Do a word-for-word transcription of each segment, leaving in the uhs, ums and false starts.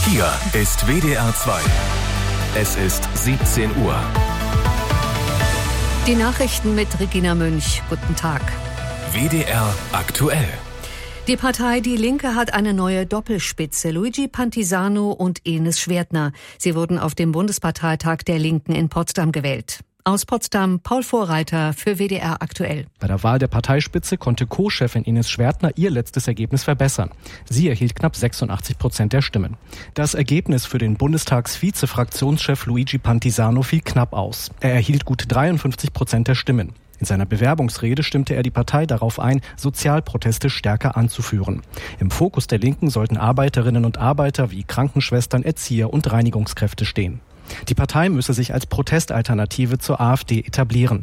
Hier ist W D R zwei. Es ist siebzehn Uhr. Die Nachrichten mit Regina Münch. Guten Tag. W D R aktuell. Die Partei Die Linke hat eine neue Doppelspitze, Luigi Pantisano und Enis Schwertner. Sie wurden auf dem Bundesparteitag der Linken in Potsdam gewählt. Aus Potsdam, Paul Vorreiter für W D R aktuell. Bei der Wahl der Parteispitze konnte Co-Chefin Enis Schwertner ihr letztes Ergebnis verbessern. Sie erhielt knapp sechsundachtzig Prozent der Stimmen. Das Ergebnis für den Bundestagsvize-Fraktionschef Luigi Pantisano fiel knapp aus. Er erhielt gut dreiundfünfzig Prozent der Stimmen. In seiner Bewerbungsrede stimmte er die Partei darauf ein, Sozialproteste stärker anzuführen. Im Fokus der Linken sollten Arbeiterinnen und Arbeiter wie Krankenschwestern, Erzieher und Reinigungskräfte stehen. Die Partei müsse sich als Protestalternative zur AfD etablieren.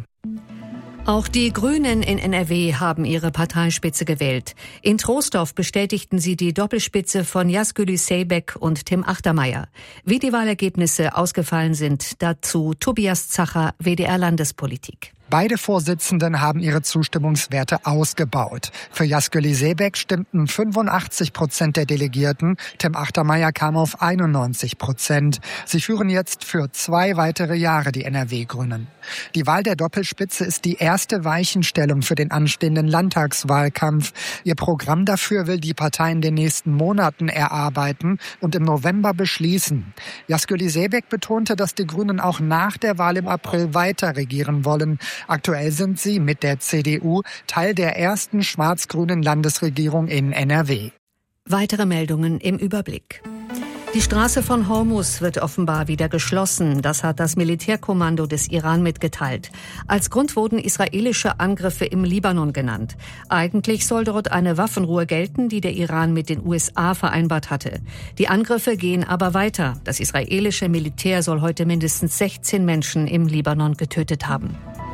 Auch die Grünen in N R W haben ihre Parteispitze gewählt. In Troisdorf bestätigten sie die Doppelspitze von Yazgül Zeybek und Tim Achtermeier. Wie die Wahlergebnisse ausgefallen sind, dazu Tobias Zacher, W D R Landespolitik. Beide Vorsitzenden haben ihre Zustimmungswerte ausgebaut. Für Yazgül Zeybek stimmten fünfundachtzig Prozent der Delegierten, Tim Achtermeier kam auf einundneunzig Prozent. Sie führen jetzt für zwei weitere Jahre die N R W-Grünen. Die Wahl der Doppelspitze ist die erste Weichenstellung für den anstehenden Landtagswahlkampf. Ihr Programm dafür will die Partei in den nächsten Monaten erarbeiten und im November beschließen. Yazgül Zeybek betonte, dass die Grünen auch nach der Wahl im April weiter regieren wollen. Aktuell sind sie mit der C D U Teil der ersten schwarz-grünen Landesregierung in N R W. Weitere Meldungen im Überblick. Die Straße von Hormuz wird offenbar wieder geschlossen. Das hat das Militärkommando des Iran mitgeteilt. Als Grund wurden israelische Angriffe im Libanon genannt. Eigentlich soll dort eine Waffenruhe gelten, die der Iran mit den U S A vereinbart hatte. Die Angriffe gehen aber weiter. Das israelische Militär soll heute mindestens sechzehn Menschen im Libanon getötet haben.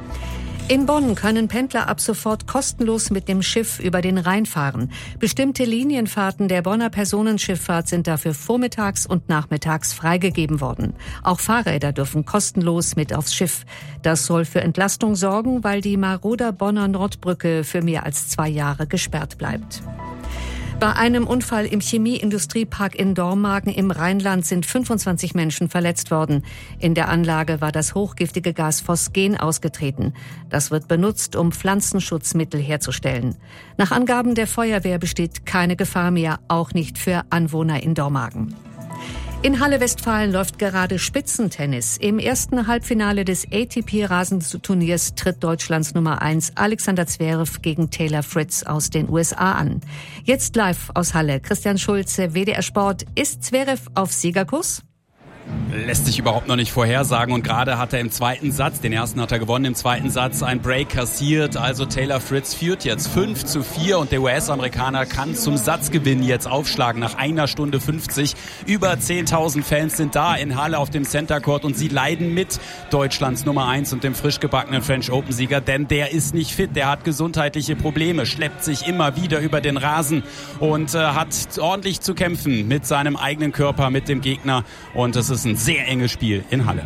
In Bonn können Pendler ab sofort kostenlos mit dem Schiff über den Rhein fahren. Bestimmte Linienfahrten der Bonner Personenschifffahrt sind dafür vormittags und nachmittags freigegeben worden. Auch Fahrräder dürfen kostenlos mit aufs Schiff. Das soll für Entlastung sorgen, weil die marode Bonner Nordbrücke für mehr als zwei Jahre gesperrt bleibt. Bei einem Unfall im Chemieindustriepark in Dormagen im Rheinland sind fünfundzwanzig Menschen verletzt worden. In der Anlage war das hochgiftige Gas Phosgen ausgetreten. Das wird benutzt, um Pflanzenschutzmittel herzustellen. Nach Angaben der Feuerwehr besteht keine Gefahr mehr, auch nicht für Anwohner in Dormagen. In Halle-Westfalen läuft gerade Spitzentennis. Im ersten Halbfinale des A T P-Rasenturniers tritt Deutschlands Nummer eins Alexander Zverev gegen Taylor Fritz aus den U S A an. Jetzt live aus Halle. Christian Schulze, W D R Sport. Ist Zverev auf Siegerkurs? Lässt sich überhaupt noch nicht vorhersagen und gerade hat er im zweiten Satz, den ersten hat er gewonnen, im zweiten Satz ein Break kassiert, also Taylor Fritz führt jetzt fünf zu vier und der U S-Amerikaner kann zum Satzgewinn jetzt aufschlagen nach einer Stunde fünfzig. Über zehntausend Fans sind da in Halle auf dem Center Court und sie leiden mit Deutschlands Nummer eins und dem frisch gebackenen French Open-Sieger, denn der ist nicht fit, der hat gesundheitliche Probleme, schleppt sich immer wieder über den Rasen und äh, hat ordentlich zu kämpfen mit seinem eigenen Körper, mit dem Gegner und es ist ein sehr enges Spiel in Halle.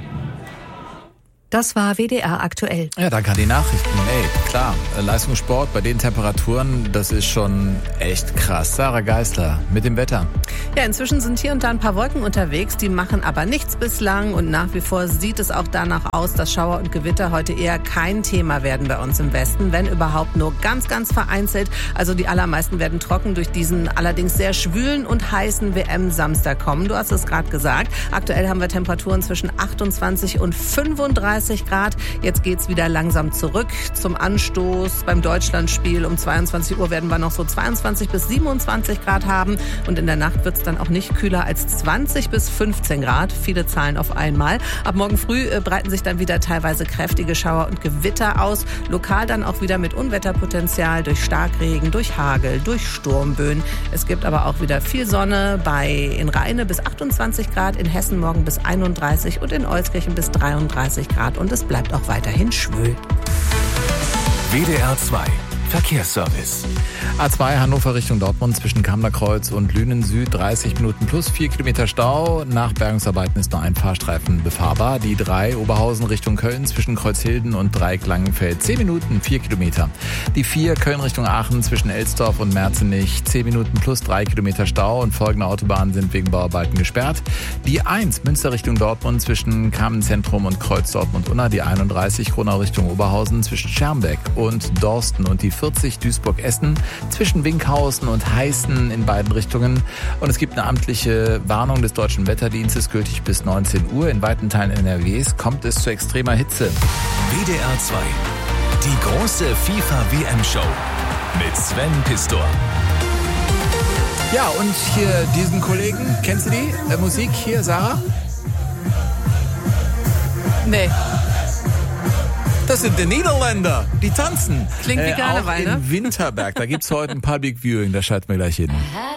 Das war W D R aktuell. Ja, danke an die Nachrichten. Ey, klar, Leistungssport bei den Temperaturen, das ist schon echt krass. Sarah Geisler mit dem Wetter. Ja, inzwischen sind hier und da ein paar Wolken unterwegs, die machen aber nichts bislang und nach wie vor sieht es auch danach aus, dass Schauer und Gewitter heute eher kein Thema werden bei uns im Westen, wenn überhaupt nur ganz, ganz vereinzelt. Also die allermeisten werden trocken durch diesen allerdings sehr schwülen und heißen W M-Samstag kommen. Du hast es gerade gesagt. Aktuell haben wir Temperaturen zwischen achtundzwanzig und fünfunddreißig Grad. Jetzt geht's wieder langsam zurück zum Anstoß. Beim Deutschlandspiel um zweiundzwanzig Uhr werden wir noch so zweiundzwanzig bis siebenundzwanzig Grad haben und in der Nacht wird's dann auch nicht kühler als zwanzig bis fünfzehn Grad. Viele Zahlen auf einmal. Ab morgen früh äh, breiten sich dann wieder teilweise kräftige Schauer und Gewitter aus. Lokal dann auch wieder mit Unwetterpotenzial durch Starkregen, durch Hagel, durch Sturmböen. Es gibt aber auch wieder viel Sonne bei in Rheine bis achtundzwanzig Grad, in Hessen morgen bis einunddreißig und in Euskirchen bis dreiunddreißig Grad. Und es bleibt auch weiterhin schwül. W D R zwei. Verkehrsservice. A zwei Hannover Richtung Dortmund zwischen Kamener-Kreuz und Lünen Süd dreißig Minuten plus vier Kilometer Stau. Nach Bergungsarbeiten ist nur ein Fahrstreifen befahrbar. Die drei Oberhausen Richtung Köln zwischen Kreuzhilden und Dreieck-Langenfeld zehn Minuten vier Kilometer. Die vier Köln Richtung Aachen zwischen Elsdorf und Merzenich zehn Minuten plus drei Kilometer Stau und folgende Autobahnen sind wegen Bauarbeiten gesperrt. Die eins Münster Richtung Dortmund zwischen Kamenzentrum und Kreuz Dortmund-Unna. Die einunddreißig Kronau Richtung Oberhausen zwischen Schermbeck und Dorsten und die vierzig Duisburg-Essen zwischen Winkhausen und Heißen in beiden Richtungen. Und es gibt eine amtliche Warnung des Deutschen Wetterdienstes, gültig bis neunzehn Uhr. In weiten Teilen N R Ws kommt es zu extremer Hitze. W D R zwei. Die große FIFA-W M-Show mit Sven Pistor. Ja, und hier diesen Kollegen, kennst du die äh, Musik hier, Sarah? Nee. Das sind die Niederländer, die tanzen. Klingt wie äh, Karneval, auch in ne? Winterberg, da gibt's heute ein Public Viewing, da schalten wir gleich hin.